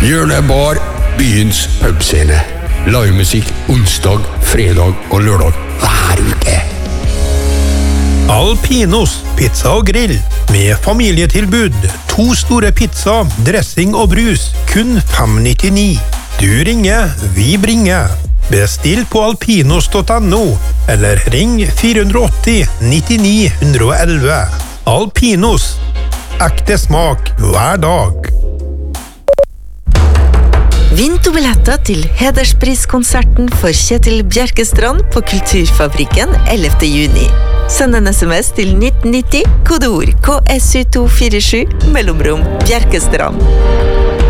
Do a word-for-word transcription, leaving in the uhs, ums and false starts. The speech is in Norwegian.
Hjørnebar, byens pubscene. Livemusikk onsdag, fredag og lørdag hver uke. Alpinos pizza og grill med familietilbud. To store pizza, dressing og brus, kun fem nittini. Du ringer, vi bringer. Bestill på alpinos punktum no eller ring fire åtte nito ni ett ett ett. Alpinos. Ekte smak hver dag. Vinn to billetter til hederspriskonserten for Kjetil Bjerkestrand på Kulturfabrikken ellevte juni. Send en sms til nitten nitti, kodeord K S U to fire sju, mellomrom Bjerkestrand.